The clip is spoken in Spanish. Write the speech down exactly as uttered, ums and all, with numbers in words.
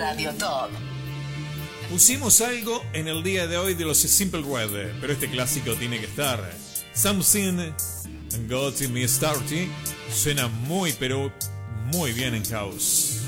Radio Top. Pusimos algo en el día de hoy de los Simple Red, pero este clásico tiene que estar. Something Got Me Started suena muy pero muy bien en house.